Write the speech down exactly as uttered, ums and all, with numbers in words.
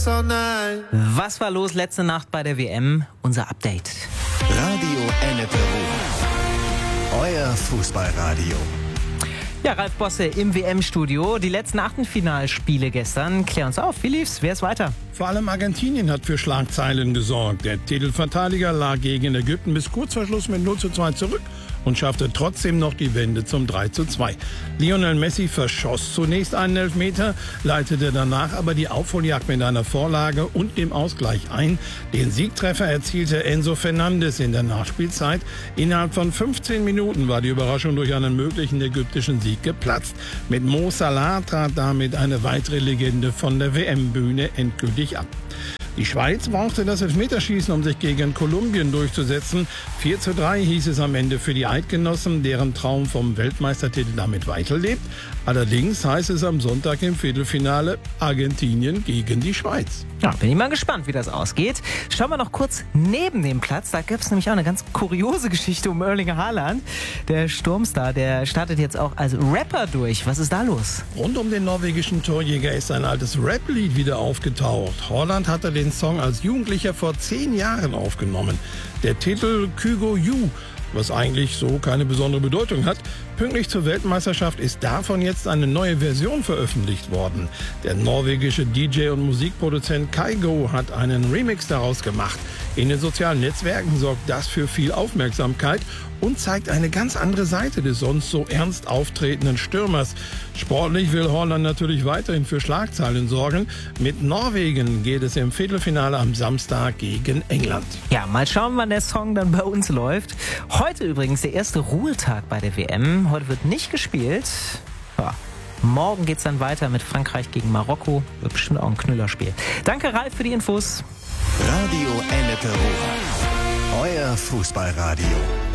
Was war los letzte Nacht bei der W M? Unser Update. Radio Ennepe Ruhr. Euer Fußballradio. Ja, Ralf Bosse im W M-Studio. Die letzten Achtelfinalspiele gestern. Klär uns auf, wie lief's? Wer ist weiter? Vor allem Argentinien hat für Schlagzeilen gesorgt. Der Titelverteidiger lag gegen Ägypten bis kurz vor Schluss mit null zu zwei zurück und schaffte trotzdem noch die Wende zum drei zu zwei. Lionel Messi verschoss zunächst einen Elfmeter, leitete danach aber die Aufholjagd mit einer Vorlage und dem Ausgleich ein. Den Siegtreffer erzielte Enzo Fernandes in der Nachspielzeit. Innerhalb von fünfzehn Minuten war die Überraschung durch einen möglichen ägyptischen Sieg geplatzt. Mit Mo Salah trat damit eine weitere Legende von der W M-Bühne endgültig ab. Die Schweiz brauchte das Elfmeterschießen, um sich gegen Kolumbien durchzusetzen. vier zu drei hieß es am Ende für die Eidgenossen, deren Traum vom Weltmeistertitel damit weiterlebt. Allerdings heißt es am Sonntag im Viertelfinale Argentinien gegen die Schweiz. Ja, bin ich mal gespannt, wie das ausgeht. Schauen wir noch kurz neben dem Platz. Da gibt es nämlich auch eine ganz kuriose Geschichte um Erling Haaland. Der Sturmstar, der startet jetzt auch als Rapper durch. Was ist da los? Rund um den norwegischen Torjäger ist ein altes Rap-Lied wieder aufgetaucht. Haaland hatte den Song als Jugendlicher vor zehn Jahren aufgenommen. Der Titel Kygo You, was eigentlich so keine besondere Bedeutung hat. Pünktlich zur Weltmeisterschaft ist davon jetzt eine neue Version veröffentlicht worden. Der norwegische D J und Musikproduzent Kygo hat einen Remix daraus gemacht. In den sozialen Netzwerken sorgt das für viel Aufmerksamkeit und zeigt eine ganz andere Seite des sonst so ernst auftretenden Stürmers. Sportlich will Haaland natürlich weiterhin für Schlagzeilen sorgen. Mit Norwegen geht es im Viertelfinale am Samstag gegen England. Ja, mal schauen, wann der Song dann bei uns läuft. Heute übrigens der erste Ruhetag bei der W M. Heute wird nicht gespielt. Ja. Morgen geht's dann weiter mit Frankreich gegen Marokko. Wird bestimmt auch ein Knüllerspiel. Danke, Ralf, für die Infos. Radio Ennepe Ruhr. Euer Fußballradio.